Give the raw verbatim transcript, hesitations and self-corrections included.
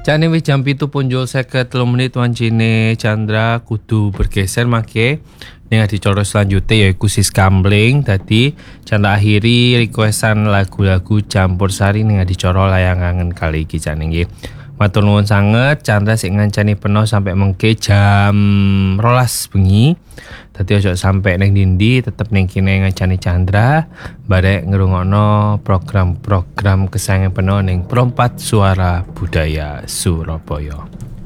Cane wis jam pitu punjul seket telu menit wancine Chandra kudu bergeser make ning adicara selanjutnya yaiku Sis Kamling. Dadi Chandra akhiri requestan lagu-lagu campursari ning adicara layangan kali iki jane nggih. Matur nuwun sanget, Chandra sik ngancani penuh sampai mengke jam rolas bengi. Dadi ojo sampai ning dindi, tetep ning kene ngancani Chandra barek ngrungokno program-program kesayangan penuh ning Perompat Suara Budaya Surabaya.